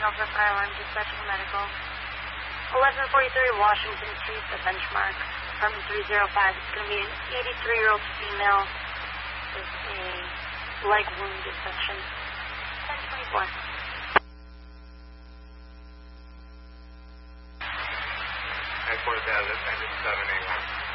Alpha Fire Alarm Dispatch for Medical. 1143 Washington Street, the benchmark, apartment 305. It's going to be an 83-year-old female with a leg wound dissection. 1024. Headquarters has it, engine 781.